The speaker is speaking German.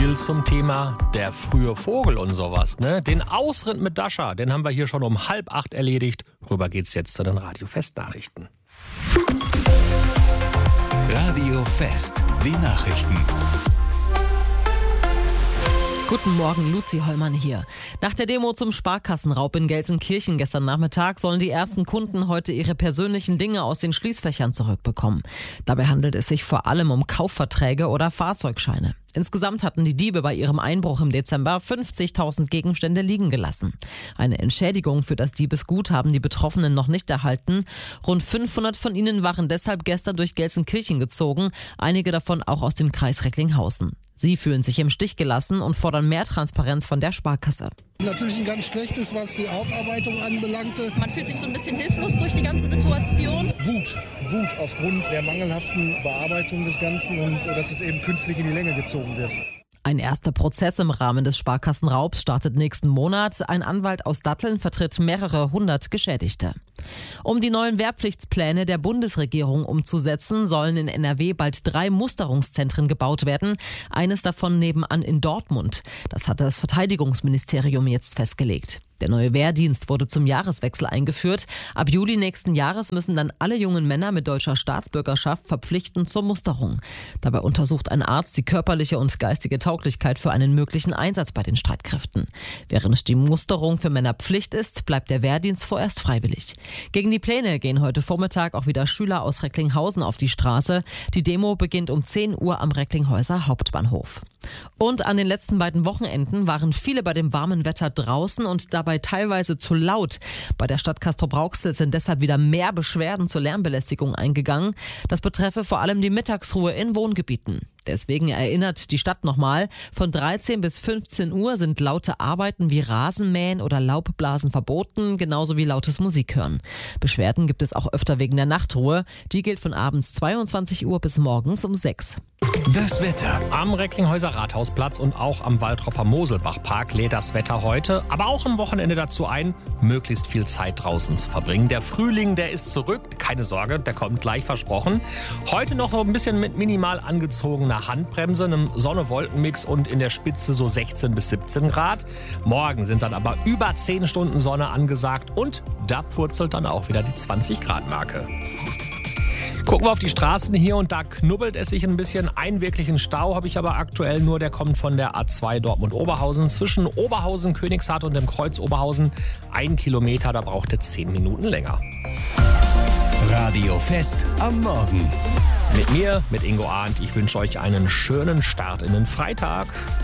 Viel zum Thema der frühe Vogel und sowas, ne? Den Ausritt mit Dascha, den haben wir hier schon um 7:30 erledigt. Rüber geht's jetzt zu den Radio-Fest-Nachrichten. Radio Fest, die Nachrichten. Guten Morgen, Luzi Hollmann hier. Nach der Demo zum Sparkassenraub in Gelsenkirchen gestern Nachmittag sollen die ersten Kunden heute ihre persönlichen Dinge aus den Schließfächern zurückbekommen. Dabei handelt es sich vor allem um Kaufverträge oder Fahrzeugscheine. Insgesamt hatten die Diebe bei ihrem Einbruch im Dezember 50.000 Gegenstände liegen gelassen. Eine Entschädigung für das Diebesgut haben die Betroffenen noch nicht erhalten. Rund 500 von ihnen waren deshalb gestern durch Gelsenkirchen gezogen, einige davon auch aus dem Kreis Recklinghausen. Sie fühlen sich im Stich gelassen und fordern mehr Transparenz von der Sparkasse. Natürlich ein ganz schlechtes, was die Aufarbeitung anbelangte. Man fühlt sich so ein bisschen hilflos durch die ganze Situation. Wut aufgrund der mangelhaften Bearbeitung des Ganzen und dass es eben künstlich in die Länge gezogen wird. Ein erster Prozess im Rahmen des Sparkassenraubs startet nächsten Monat. Ein Anwalt aus Datteln vertritt mehrere hundert Geschädigte. Um die neuen Wehrpflichtspläne der Bundesregierung umzusetzen, sollen in NRW bald 3 Musterungszentren gebaut werden. Eines davon nebenan in Dortmund. Das hat das Verteidigungsministerium jetzt festgelegt. Der neue Wehrdienst wurde zum Jahreswechsel eingeführt. Ab Juli nächsten Jahres müssen dann alle jungen Männer mit deutscher Staatsbürgerschaft verpflichten zur Musterung. Dabei untersucht ein Arzt die körperliche und geistige Tauglichkeit für einen möglichen Einsatz bei den Streitkräften. Während die Musterung für Männer Pflicht ist, bleibt der Wehrdienst vorerst freiwillig. Gegen die Pläne gehen heute Vormittag auch wieder Schüler aus Recklinghausen auf die Straße. Die Demo beginnt um 10 Uhr am Recklinghäuser Hauptbahnhof. Und an den letzten beiden Wochenenden waren viele bei dem warmen Wetter draußen und dabei teilweise zu laut. Bei der Stadt Castrop-Rauxel sind deshalb wieder mehr Beschwerden zur Lärmbelästigung eingegangen. Das betreffe vor allem die Mittagsruhe in Wohngebieten. Deswegen erinnert die Stadt nochmal, von 13 bis 15 Uhr sind laute Arbeiten wie Rasenmähen oder Laubblasen verboten, genauso wie lautes Musikhören. Beschwerden gibt es auch öfter wegen der Nachtruhe. Die gilt von abends 22 Uhr bis morgens um 6. Das Wetter. Am Recklinghäuser Rathausplatz und auch am Waltropper Moselbachpark lädt das Wetter heute, aber auch am Wochenende dazu ein, möglichst viel Zeit draußen zu verbringen. Der Frühling, der ist zurück. Keine Sorge, der kommt gleich, versprochen. Heute noch so ein bisschen mit minimal angezogener Handbremse, einem Sonne-Wolken-Mix und in der Spitze so 16 bis 17 Grad. Morgen sind dann aber über 10 Stunden Sonne angesagt und da purzelt dann auch wieder die 20-Grad-Marke. Gucken wir auf die Straßen hier und da knubbelt es sich ein bisschen. Einen wirklichen Stau habe ich aber aktuell nur, der kommt von der A2 Dortmund-Oberhausen. Zwischen Oberhausen, Königshardt und dem Kreuz Oberhausen 1 Kilometer, da braucht es 10 Minuten länger. Radio Fest am Morgen. Mit mir, mit Ingo Arndt, ich wünsche euch einen schönen Start in den Freitag.